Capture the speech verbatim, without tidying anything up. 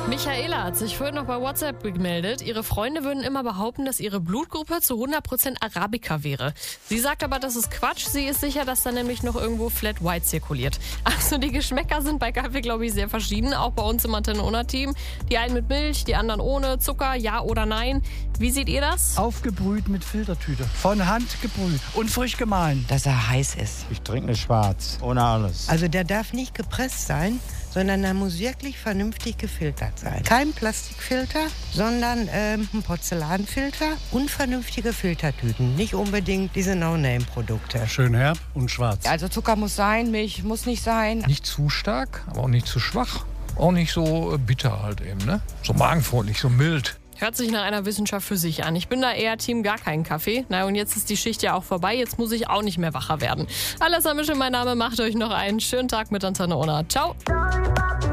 Michaela hat sich vorhin noch bei WhatsApp gemeldet. Ihre Freunde würden immer behaupten, dass ihre Blutgruppe zu hundert Prozent Arabica wäre. Sie sagt aber, das ist Quatsch. Sie ist sicher, dass da nämlich noch irgendwo Flat White zirkuliert. Also die Geschmäcker sind bei Kaffee, glaube ich, sehr verschieden. Auch bei uns im Antenne Ona-Team. Die einen mit Milch, die anderen ohne. Zucker, ja oder nein. Wie seht ihr das? Aufgebrüht mit Filtertüte. Von Hand gebrüht und frisch gemahlen. Dass er heiß ist. Ich trinke eine Schwarz, ohne alles. Also der darf nicht gepresst sein, sondern er muss wirklich vernünftig gefiltert sein. Kein Plastikfilter, sondern ähm, ein Porzellanfilter und vernünftige Filtertüten. Nicht unbedingt diese No-Name-Produkte. Schön herb und schwarz. Also Zucker muss sein, Milch muss nicht sein. Nicht zu stark, aber auch nicht zu schwach. Auch nicht so bitter halt eben, ne? So magenfreundlich, so mild. Hört sich nach einer Wissenschaft für sich an. Ich bin da eher Team gar keinen Kaffee. Na und jetzt ist die Schicht ja auch vorbei. Jetzt muss ich auch nicht mehr wacher werden. Alessa Mische, mein Name. Macht euch noch einen schönen Tag mit Antenne Ona. Ciao.